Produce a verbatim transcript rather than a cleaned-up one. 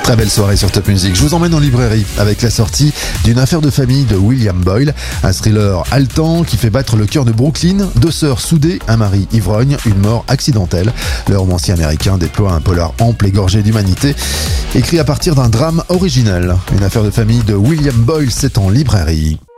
Très belle soirée sur Top Music. Je vous emmène en librairie avec la sortie d'une affaire de famille de William Boyle, un thriller haletant qui fait battre le cœur de Brooklyn. Deux sœurs soudées, un mari ivrogne, une mort accidentelle. Le romancier américain déploie un polar ample et gorgé d'humanité, écrit à partir d'un drame original. Une affaire de famille de William Boyle, c'est en librairie.